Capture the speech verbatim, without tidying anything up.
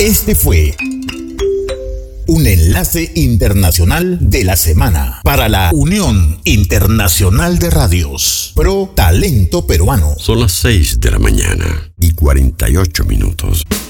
Este fue un enlace internacional de la semana para la Unión Internacional de Radios Pro Talento Peruano. Son las seis de la mañana y cuarenta y ocho minutos.